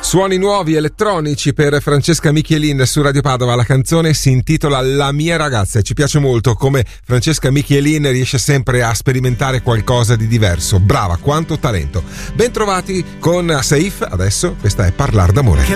Suoni nuovi elettronici per Francesca Michelin su Radio Padova. La canzone si intitola La mia ragazza e ci piace molto come Francesca Michelin riesce sempre a sperimentare qualcosa di diverso. Brava, quanto talento. Bentrovati con Saif, adesso questa è Parlar d'amore. Che